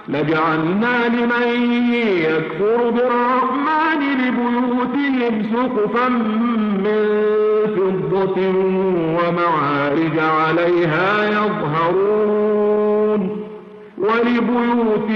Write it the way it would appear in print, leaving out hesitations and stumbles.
لجعلنا لمن يكفر بالرحمن لبيوتهم سقفا من فضة ومعارج عليها يظهرون ولبيوتهم